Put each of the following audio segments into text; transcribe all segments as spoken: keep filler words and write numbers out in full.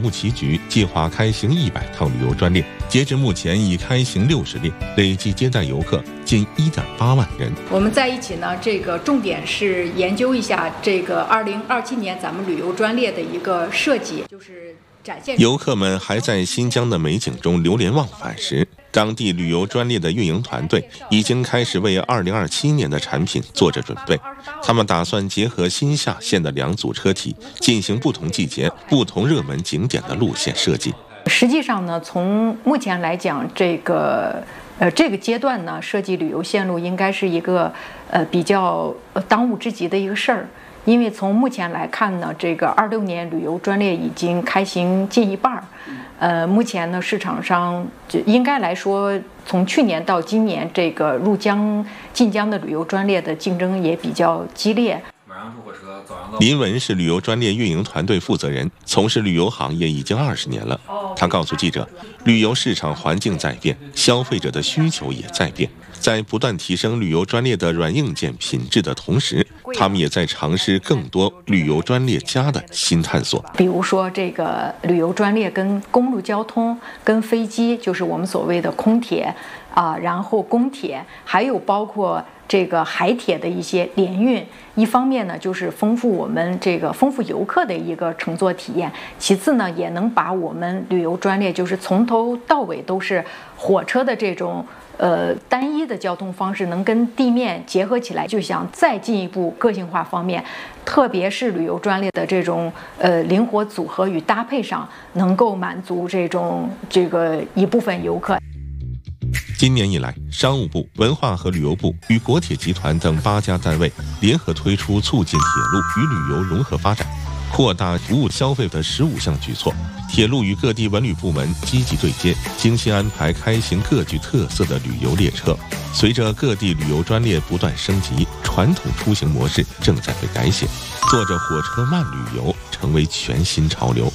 务棋局计划开行一百趟旅游专列，截至目前已开行六十列，累计接待游客近一点八万人。 我们在一起呢，这个重点是研究一下这个二零二七年咱们旅游专列的一个设计，就是展现游客们还在新疆的美景中流连忘返时，当地旅游专列的运营团队已经开始为二零二七年的产品做着准备。他们打算结合新下线的两组车体，进行不同季节、不同热门景点的路线设计。 实际上呢，从目前来讲，这个呃这个阶段呢，设计旅游线路应该是一个呃比较呃当务之急的一个事儿。因为从目前来看呢，这个二六年旅游专列已经开行近一半儿，呃，目前呢市场上就应该来说，从去年到今年，这个入疆进疆的旅游专列的竞争也比较激烈。 林文是旅游专列运营团队负责人，从事旅游行业已经二十年了。他告诉记者，旅游市场环境在变，消费者的需求也在变，在不断提升旅游专列的软硬件品质的同时，他们也在尝试更多旅游专列家的新探索。 比如说，这个旅游专列跟公路交通、跟飞机，就是我们所谓的空铁啊，然后公铁，还有包括这个海铁的一些联运。一方面呢，就是丰富我们这个丰富游客的一个乘坐体验；其次呢，也能把我们旅游专列就是从头到尾都是火车的这种呃单一的交通方式，能跟地面结合起来，就想再进一步个性化方面，特别是旅游专列的这种呃灵活组合与搭配上，能够满足这种这个一部分游客。 今年以来，商务部、文化和旅游部与国铁集团等八家单位联合推出促进铁路与旅游融合发展、扩大服务消费的十五项举措。铁路与各地文旅部门积极对接，精心安排开行各具特色的旅游列车。随着各地旅游专列不断升级，传统出行模式正在被改写，坐着火车慢旅游成为全新潮流。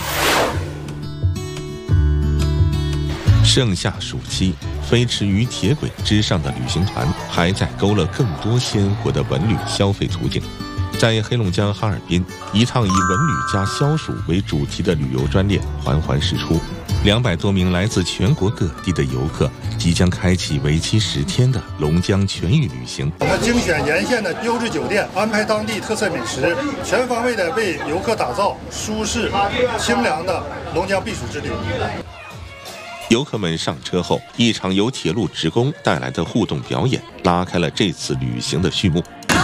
盛夏暑期，飞驰于铁轨之上的旅行团还在勾勒更多鲜活的文旅消费途径。在黑龙江哈尔滨，一趟以文旅加消暑为主题的旅游专列缓缓驶出，两百多名来自全国各地的游客即将开启为期十天的龙江全域旅行。 我们精选沿线的优质酒店，安排当地特色美食，全方位的为游客打造舒适、清凉的龙江避暑之旅。 游客们上车后，一场由铁路职工带来的互动表演拉开了这次旅行的序幕。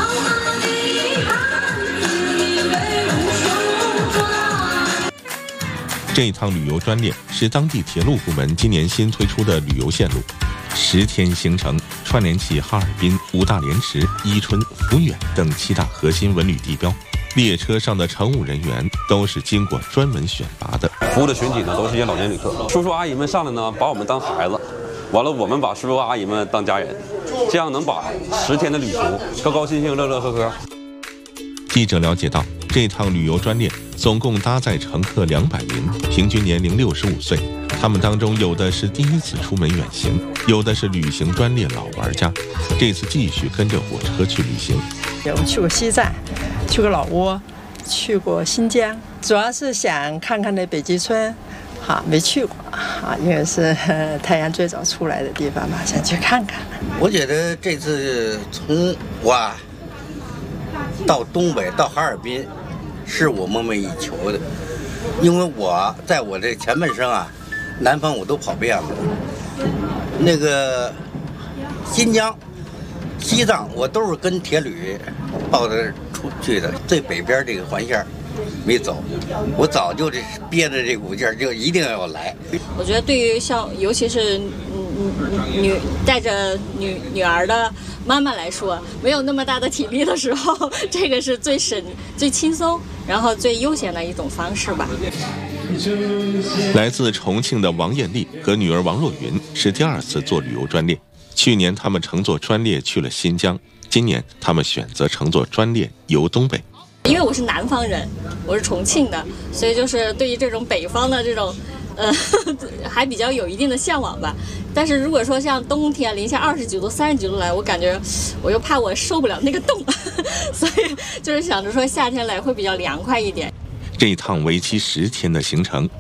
这一趟旅游专列是当地铁路部门今年新推出的旅游线路，十天行程串联起哈尔滨、五大连池、伊春、抚远等七大核心文旅地标。列车上的乘务人员都是经过专门选拔的， 服务的群体呢都是一些老年旅客，叔叔阿姨们上来呢把我们当孩子，完了我们把叔叔阿姨们当家人，这样能把十天的旅途高高兴兴、乐乐呵呵。 记者了解到，这趟旅游专列总共搭载乘客两百名，平均年龄六十五岁。他们当中有的是第一次出门远行，有的是旅行专列老玩家，这次继续跟着火车去旅行。 有去过西藏，去过老挝，去过新疆，主要是想看看那北极村，哈，没去过啊，因为是太阳最早出来的地方嘛，想去看看。 我觉得这次从哇到东北到哈尔滨，是我梦寐以求的，因为我在我这前半生啊，南方我都跑遍了，那个新疆、西藏我都是跟铁旅报的出去的，最北边这个环线没走，我早就这憋着这股劲儿，就一定要来。 我觉得对于像尤其是嗯女带着女女儿的妈妈来说，没有那么大的体力的时候，这个是最省、最轻松，然后最悠闲的一种方式吧。 来自重庆的王艳丽和女儿王若云是第二次坐旅游专列。去年他们乘坐专列去了新疆，今年他们选择乘坐专列游东北。 因为我是南方人，我是重庆的，所以就是对于这种北方的这种呃还比较有一定的向往吧。但是如果说像冬天零下二十几度、三十几度来，我感觉我又怕我受不了那个冻，所以就是想着说夏天来会比较凉快一点。 这一趟为期十天的行程